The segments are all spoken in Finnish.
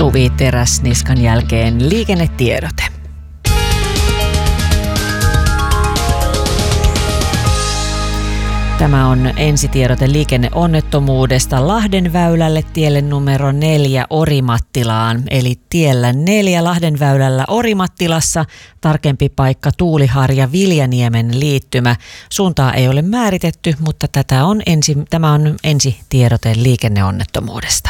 Suvi Teräsniskan jälkeen liikennetiedote. Tämä on ensitiedote liikenneonnettomuudesta Lahdenväylälle tielle numero 4 Orimattilaan. Eli tiellä 4 Lahdenväylällä Orimattilassa, tarkempi paikka Tuuliharja Viljaniemen liittymä. Suuntaa ei ole määritetty, mutta tämä on ensitiedote liikenneonnettomuudesta.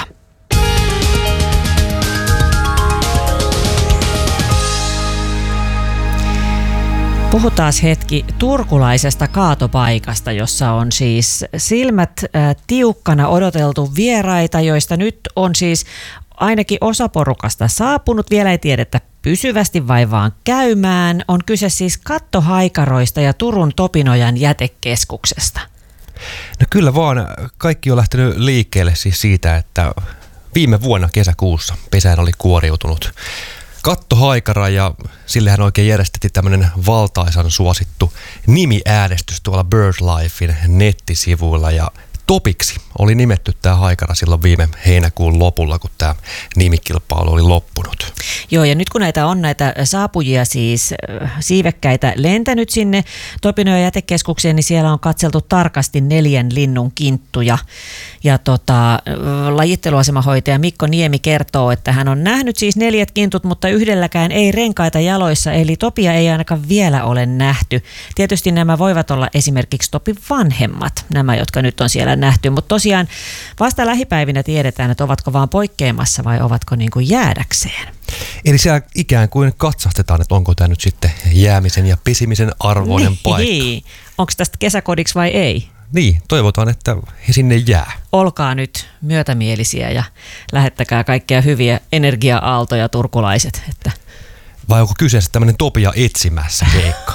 Puhutaan hetki turkulaisesta kaatopaikasta, jossa on siis silmät tiukkana odoteltu vieraita, joista nyt on siis ainakin osa porukasta saapunut. Vielä ei tiedetä pysyvästi vai vaan käymään. On kyse siis kattohaikaroista ja Turun Topinojan jätekeskuksesta. No kyllä vaan, kaikki on lähtenyt liikkeelle siis siitä, että viime vuonna kesäkuussa pesään oli kuoriutunut kattohaikara ja sillehän oikein järjestettiin tämmöinen valtaisan suosittu nimiäänestys tuolla BirdLifein nettisivuilla ja Topiksi oli nimetty tämä haikara silloin viime heinäkuun lopulla, kun tämä nimikilpailu oli loppunut. Joo, ja nyt kun näitä saapujia siis siivekkäitä lentänyt sinne Topinojan jätekeskukseen, niin siellä on katseltu tarkasti 4 linnun kinttuja. Ja lajitteluasemahoitaja Mikko Niemi kertoo, että hän on nähnyt siis 4 kintut, mutta yhdelläkään ei renkaita jaloissa, eli Topia ei ainakaan vielä ole nähty. Tietysti nämä voivat olla esimerkiksi Topin vanhemmat, nämä jotka nyt on siellä nähty, mutta tosiaan vasta lähipäivinä tiedetään, että ovatko vaan poikkeamassa vai ovatko niin kuin jäädäkseen. Eli siellä ikään kuin katsastetaan, että onko tämä nyt sitten jäämisen ja pisimisen arvoinen paikka. Onko tästä kesäkodiksi vai ei? Niin, toivotaan, että he sinne jää. Olkaa nyt myötämielisiä ja lähettäkää kaikkea hyviä energia-aaltoja turkulaiset. Että. Vai onko kyseessä tämmöinen Topia etsimässä keikka?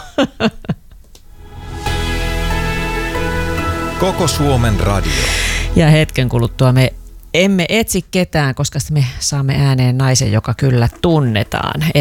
Koko Suomen radio. Ja hetken kuluttua me emme etsi ketään, koska me saamme ääneen naisen, joka kyllä tunnetaan.